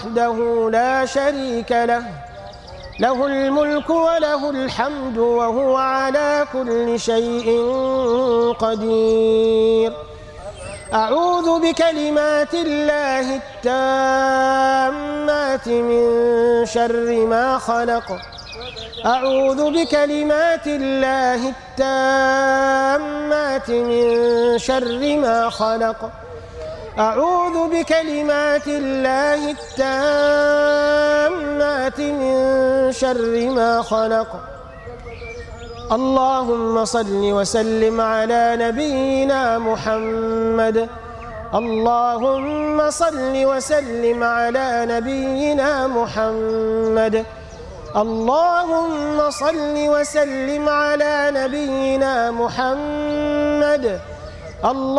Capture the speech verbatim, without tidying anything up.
وحده لا شريك له له الملك وله الحمد وهو على كل شيء قدير. أعوذ بكلمات الله التامات من شر ما خلق أعوذ بكلمات الله التامات من شر ما خلق أعوذ بكلمات الله التامات من شر ما خلق. اللهم صل وسلم على نبينا محمد اللهم صل وسلم على نبينا محمد اللهم صل وسلم على نبينا محمد. الله